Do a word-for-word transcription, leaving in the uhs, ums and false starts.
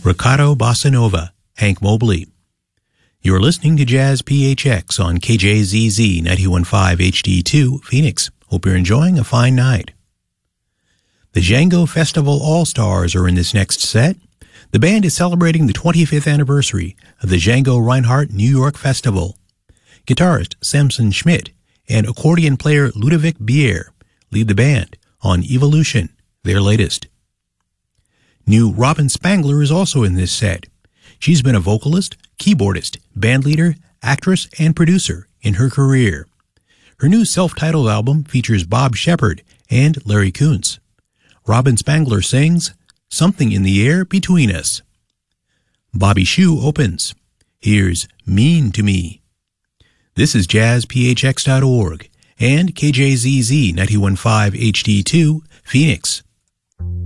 Ricardo Bossa Nova, Hank Mobley. You're listening to Jazz P H X on K J Z Z ninety-one point five H D two, Phoenix. Hope you're enjoying a fine night. The Django Festival All-Stars are in this next set. The band is celebrating the twenty-fifth anniversary of the Django Reinhardt New York Festival. Guitarist Samson Schmidt and accordion player Ludovic Bier lead the band on Evolution, their latest. New Robin Spangler is also in this set. She's been a vocalist, keyboardist, bandleader, actress, and producer in her career. Her new self-titled album features Bob Shepard and Larry Kuntz. Robin Spangler sings Something in the Air Between Us. Bobby Shue opens. Here's Mean to Me. This is jazz p h x dot org and K J Z Z ninety-one point five H D two, Phoenix.